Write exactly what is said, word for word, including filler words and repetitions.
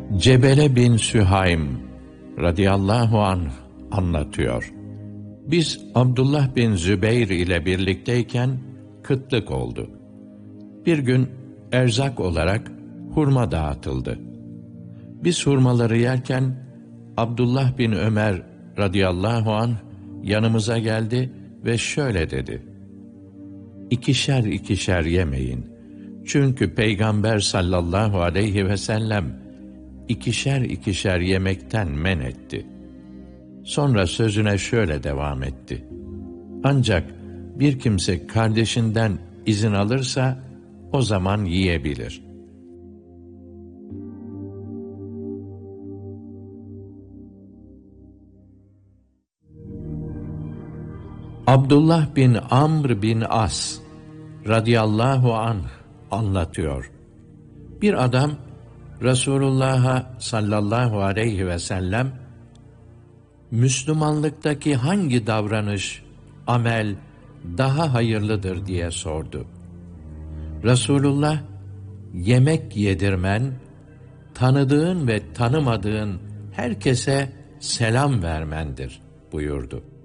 Cebele bin Sühaym radıyallahu anh anlatıyor. Biz Abdullah bin Zübeyr ile birlikteyken kıtlık oldu. Bir gün erzak olarak hurma dağıtıldı. Biz hurmaları yerken Abdullah bin Ömer radıyallahu anh yanımıza geldi ve şöyle dedi: İkişer ikişer yemeyin. Çünkü Peygamber sallallahu aleyhi ve sellem ikişer ikişer yemekten men etti. Sonra sözüne şöyle devam etti: Ancak bir kimse kardeşinden izin alırsa o zaman yiyebilir. Abdullah bin Amr bin As radıyallahu anh anlatıyor. Bir adam Resulullah'a sallallahu aleyhi ve sellem Müslümanlıktaki hangi davranış, amel daha hayırlıdır diye sordu. Resulullah, yemek yedirmen, tanıdığın ve tanımadığın herkese selam vermendir buyurdu.